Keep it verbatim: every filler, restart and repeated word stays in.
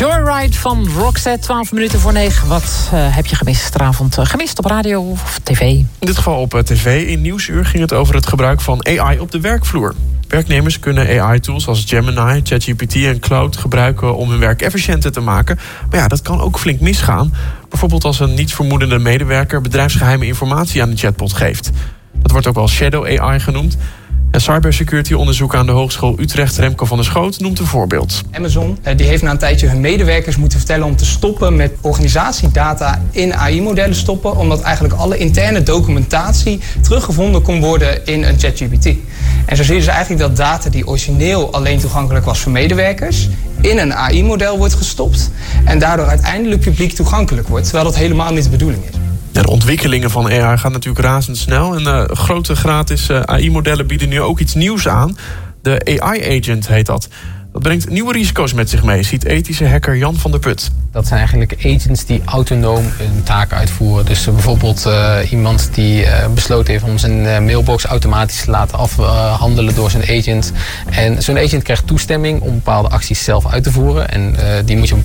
Joyride van Roxette, twaalf minuten voor negen. Wat uh, heb je gemist gisteravond? Uh, gemist op radio of tv? In dit geval op uh, tv. In Nieuwsuur ging het over het gebruik van A I op de werkvloer. Werknemers kunnen A I-tools als Gemini, ChatGPT en Cloud gebruiken om hun werk efficiënter te maken. Maar ja, dat kan ook flink misgaan. Bijvoorbeeld als een nietsvermoedende medewerker bedrijfsgeheime informatie aan de chatbot geeft. Dat wordt ook wel shadow A I genoemd. En cybersecurity-onderzoek aan de Hogeschool Utrecht, Remco van der Schoot, noemt een voorbeeld. Amazon die heeft na een tijdje hun medewerkers moeten vertellen om te stoppen met organisatiedata in A I-modellen stoppen, omdat eigenlijk alle interne documentatie teruggevonden kon worden in een ChatGPT. En zo zie je dus eigenlijk dat data die origineel alleen toegankelijk was voor medewerkers, in een A I-model wordt gestopt en daardoor uiteindelijk publiek toegankelijk wordt, terwijl dat helemaal niet de bedoeling is. De ontwikkelingen van A I gaan natuurlijk razendsnel. En uh, grote gratis uh, A I-modellen bieden nu ook iets nieuws aan. De A I-agent heet dat. Dat brengt nieuwe risico's met zich mee, ziet ethische hacker Jan van der Put. Dat zijn eigenlijk agents die autonoom hun taken uitvoeren. Dus uh, bijvoorbeeld uh, iemand die uh, besloten heeft om zijn uh, mailbox automatisch te laten afhandelen door zijn agent. En zo'n agent krijgt toestemming om bepaalde acties zelf uit te voeren. En uh, die moet je op